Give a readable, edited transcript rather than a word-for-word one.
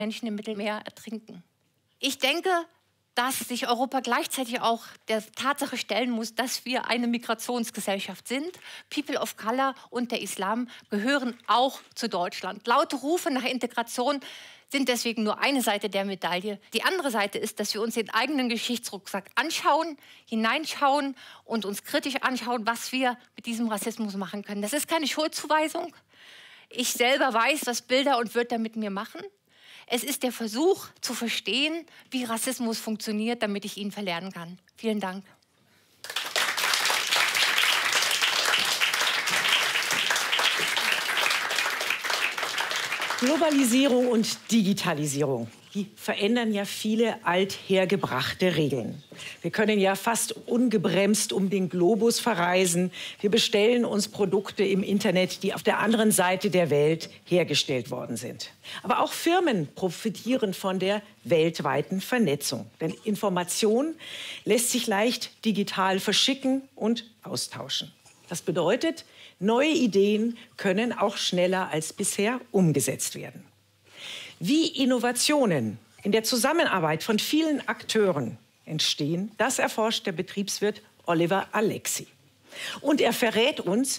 Menschen im Mittelmeer ertrinken. Ich denke, dass sich Europa gleichzeitig auch der Tatsache stellen muss, dass wir eine Migrationsgesellschaft sind. People of Color und der Islam gehören auch zu Deutschland. Laute Rufe nach Integration sind deswegen nur eine Seite der Medaille. Die andere Seite ist, dass wir uns den eigenen Geschichtsrucksack anschauen, hineinschauen und uns kritisch anschauen, was wir mit diesem Rassismus machen können. Das ist keine Schuldzuweisung. Ich selber weiß, was Bilder und Wörter mit mir machen. Es ist der Versuch, zu verstehen, wie Rassismus funktioniert, damit ich ihn verlernen kann. Vielen Dank. Globalisierung und Digitalisierung, die verändern ja viele althergebrachte Regeln. Wir können ja fast ungebremst um den Globus verreisen. Wir bestellen uns Produkte im Internet, die auf der anderen Seite der Welt hergestellt worden sind. Aber auch Firmen profitieren von der weltweiten Vernetzung. Denn Information lässt sich leicht digital verschicken und austauschen. Das bedeutet, neue Ideen können auch schneller als bisher umgesetzt werden. Wie Innovationen in der Zusammenarbeit von vielen Akteuren entstehen, das erforscht der Betriebswirt Oliver Alexi. Und er verrät uns,